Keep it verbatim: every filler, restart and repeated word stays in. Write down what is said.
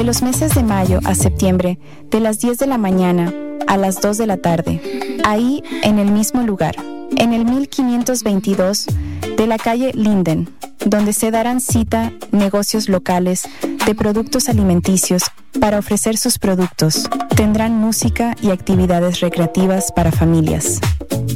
de los meses de mayo a septiembre, de las diez de la mañana a las dos de la tarde, ahí en el mismo lugar, en el mil quinientos veintidós de la calle Linden, donde se darán cita negocios locales de productos alimenticios para ofrecer sus productos. Tendrán música y actividades recreativas para familias.